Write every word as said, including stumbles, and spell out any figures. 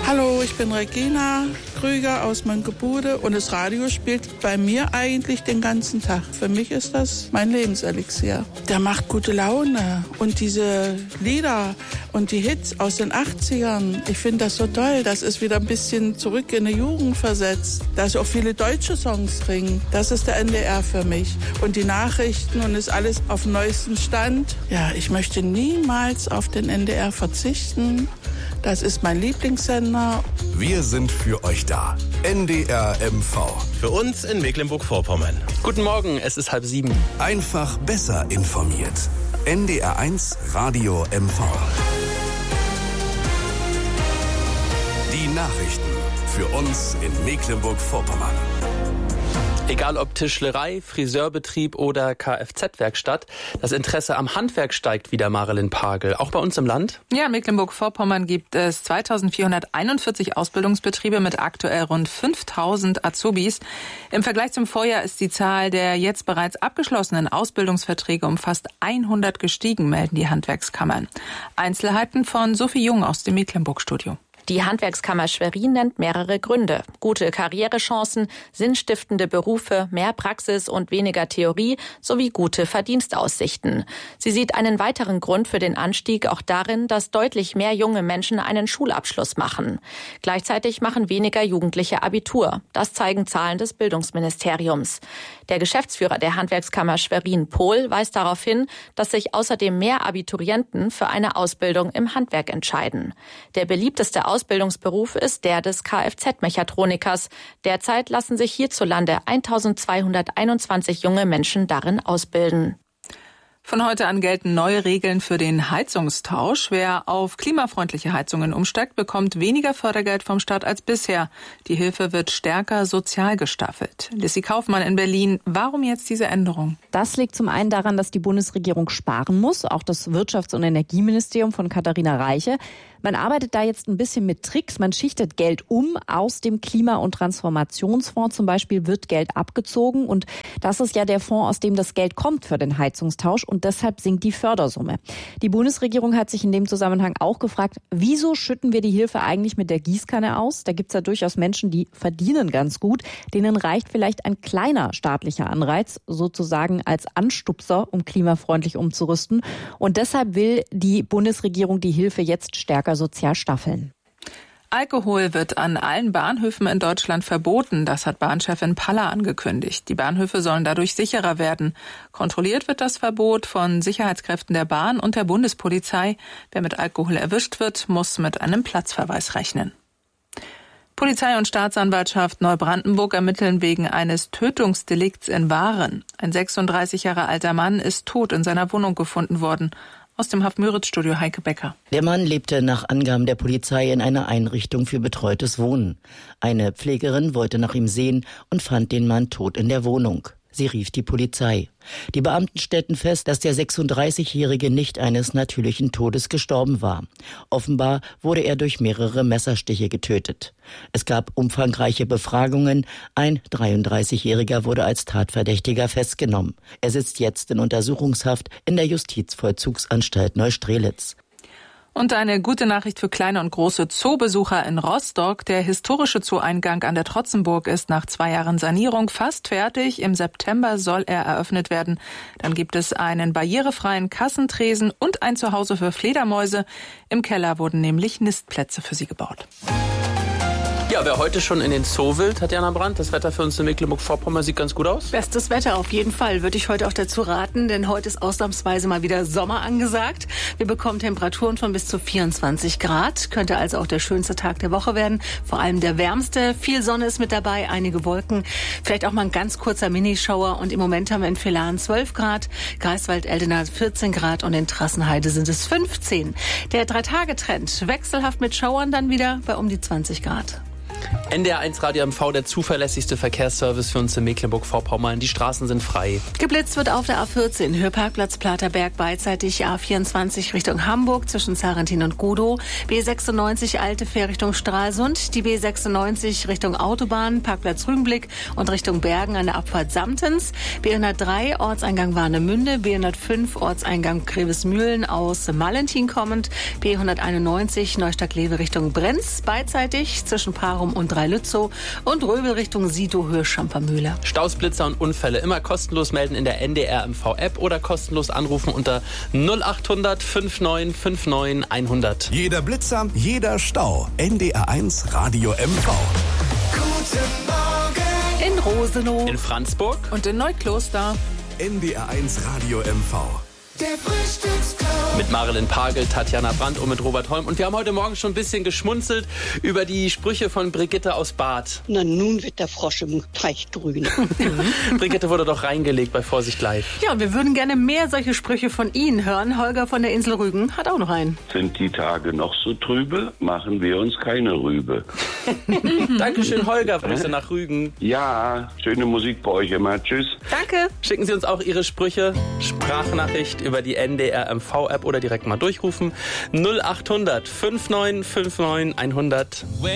Hallo, ich bin Regina Krüger aus Mönkebude und das Radio spielt bei mir eigentlich den ganzen Tag. Für mich ist das mein Lebenselixier. Der macht gute Laune und diese Lieder und die Hits aus den achtzigern, ich finde das so toll. Das ist wieder ein bisschen zurück in die Jugend versetzt. Da ist auch viele deutsche Songs drin. Das ist der N D R für mich. Und die Nachrichten und ist alles auf dem neuesten Stand. Ja, ich möchte niemals auf den N D R verzichten. Das ist mein Lieblingssender. Wir sind für euch da. N D R M V. Für uns in Mecklenburg-Vorpommern. Guten Morgen, es ist halb sieben. Einfach besser informiert. N D R eins Radio M V. Die Nachrichten für uns in Mecklenburg-Vorpommern. Egal ob Tischlerei, Friseurbetrieb oder Kfz-Werkstatt, das Interesse am Handwerk steigt wieder, Marilyn Pagel. Auch bei uns im Land? Ja, in Mecklenburg-Vorpommern gibt es zweitausendvierhunderteinundvierzig Ausbildungsbetriebe mit aktuell rund fünftausend Azubis. Im Vergleich zum Vorjahr ist die Zahl der jetzt bereits abgeschlossenen Ausbildungsverträge um fast hundert gestiegen, melden die Handwerkskammern. Einzelheiten von Sophie Jung aus dem Mecklenburg-Studio. Die Handwerkskammer Schwerin nennt mehrere Gründe. Gute Karrierechancen, sinnstiftende Berufe, mehr Praxis und weniger Theorie sowie gute Verdienstaussichten. Sie sieht einen weiteren Grund für den Anstieg auch darin, dass deutlich mehr junge Menschen einen Schulabschluss machen. Gleichzeitig machen weniger Jugendliche Abitur. Das zeigen Zahlen des Bildungsministeriums. Der Geschäftsführer der Handwerkskammer Schwerin, Pohl, weist darauf hin, dass sich außerdem mehr Abiturienten für eine Ausbildung im Handwerk entscheiden. Der beliebteste Ausbildungsberuf ist der des Kfz-Mechatronikers. Derzeit lassen sich hierzulande eintausendzweihunderteinundzwanzig junge Menschen darin ausbilden. Von heute an gelten neue Regeln für den Heizungstausch. Wer auf klimafreundliche Heizungen umsteigt, bekommt weniger Fördergeld vom Staat als bisher. Die Hilfe wird stärker sozial gestaffelt. Lissy Kaufmann in Berlin. Warum jetzt diese Änderung? Das liegt zum einen daran, dass die Bundesregierung sparen muss. Auch das Wirtschafts- und Energieministerium von Katharina Reiche. Man arbeitet da jetzt ein bisschen mit Tricks. Man schichtet Geld um. Aus dem Klima- und Transformationsfonds zum Beispiel wird Geld abgezogen. Und das ist ja der Fonds, aus dem das Geld kommt für den Heizungstausch. Und deshalb sinkt die Fördersumme. Die Bundesregierung hat sich in dem Zusammenhang auch gefragt, wieso schütten wir die Hilfe eigentlich mit der Gießkanne aus? Da gibt's ja durchaus Menschen, die verdienen ganz gut. Denen reicht vielleicht ein kleiner staatlicher Anreiz, sozusagen als Anstupser, um klimafreundlich umzurüsten. Und deshalb will die Bundesregierung die Hilfe jetzt stärker sozial staffeln. Alkohol wird an allen Bahnhöfen in Deutschland verboten. Das hat Bahnchefin Paller angekündigt. Die Bahnhöfe sollen dadurch sicherer werden. Kontrolliert wird das Verbot von Sicherheitskräften der Bahn und der Bundespolizei. Wer mit Alkohol erwischt wird, muss mit einem Platzverweis rechnen. Polizei und Staatsanwaltschaft Neubrandenburg ermitteln wegen eines Tötungsdelikts in Waren. Ein sechsunddreißig Jahre alter Mann ist tot in seiner Wohnung gefunden worden. Aus dem Haft-Müritz-Studio Heike Becker. Der Mann lebte nach Angaben der Polizei in einer Einrichtung für betreutes Wohnen. Eine Pflegerin wollte nach ihm sehen und fand den Mann tot in der Wohnung. Sie rief die Polizei. Die Beamten stellten fest, dass der sechsunddreißigjährige nicht eines natürlichen Todes gestorben war. Offenbar wurde er durch mehrere Messerstiche getötet. Es gab umfangreiche Befragungen. Ein dreiunddreißigjähriger wurde als Tatverdächtiger festgenommen. Er sitzt jetzt in Untersuchungshaft in der Justizvollzugsanstalt Neustrelitz. Und eine gute Nachricht für kleine und große Zoobesucher in Rostock. Der historische Zoo-Eingang an der Trotzenburg ist nach zwei Jahren Sanierung fast fertig. Im September soll er eröffnet werden. Dann gibt es einen barrierefreien Kassentresen und ein Zuhause für Fledermäuse. Im Keller wurden nämlich Nistplätze für sie gebaut. Ja, wer heute schon in den Zoo will, Tatjana Brandt, das Wetter für uns in Mecklenburg-Vorpommern sieht ganz gut aus. Bestes Wetter auf jeden Fall, würde ich heute auch dazu raten, denn heute ist ausnahmsweise mal wieder Sommer angesagt. Wir bekommen Temperaturen von bis zu vierundzwanzig Grad, könnte also auch der schönste Tag der Woche werden, vor allem der wärmste. Viel Sonne ist mit dabei, einige Wolken, vielleicht auch mal ein ganz kurzer Minischauer und im Moment haben wir in Villaren zwölf Grad, Greifswald-Eldena vierzehn Grad und in Trassenheide sind es fünfzehn. Der Drei-Tage-Trend wechselhaft mit Schauern dann wieder bei um die zwanzig Grad. N D R eins Radio M V, der zuverlässigste Verkehrsservice für uns in Mecklenburg-Vorpommern. Die Straßen sind frei. Geblitzt wird auf der A vierzehn, Höheparkplatz Platerberg, beidseitig A vierundzwanzig Richtung Hamburg zwischen Zarentin und Gudow, B sechsundneunzig Alte Fähr Richtung Stralsund, die B sechsundneunzig Richtung Autobahn, Parkplatz Rügenblick und Richtung Bergen an der Abfahrt Samtens, B hundertdrei Ortseingang Warnemünde, B hundertfünf Ortseingang Grevesmühlen aus Mallentin kommend, B hunderteinundneunzig Neustadt-Lewe Richtung Brenz, beidseitig zwischen Parum und Dreilützow und Röbel Richtung Sito Höhe Schampermühle. Staus, Blitzer und Unfälle immer kostenlos melden in der N D R M V-App oder kostenlos anrufen unter null achthundert neunundfünfzig neunundfünfzig hundert. Jeder Blitzer, jeder Stau. N D R eins Radio M V. Guten Morgen. In Rosenow. In Franzburg. Und in Neukloster. N D R eins Radio M V. Der Frühstücksclub. Mit Marilyn Pagel, Tatjana Brandt und mit Robert Holm. Und wir haben heute Morgen schon ein bisschen geschmunzelt über die Sprüche von Brigitte aus Bad. Na, nun wird der Frosch im Teich grün. Brigitte wurde doch reingelegt bei Vorsicht Live. Ja, und wir würden gerne mehr solche Sprüche von Ihnen hören. Holger von der Insel Rügen hat auch noch einen. Sind die Tage noch so trübe, machen wir uns keine Rübe. Dankeschön, Holger. Grüße nach Rügen. Ja, schöne Musik bei euch immer. Tschüss. Danke. Schicken Sie uns auch Ihre Sprüche, Sprachnachricht über die N D R M V-App oder direkt mal durchrufen. null achthundert neunundfünfzig neunundfünfzig hundert.